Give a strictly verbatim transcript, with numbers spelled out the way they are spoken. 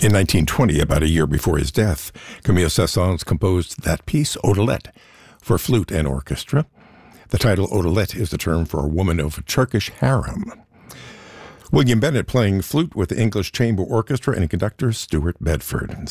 In nineteen twenty, about a year before his death, Camille Saint-Saëns composed that piece, Odelette, for flute and orchestra. The title Odelette is the term for a woman of Turkish harem. William Bennett playing flute with the English Chamber Orchestra and conductor Stuart Bedford.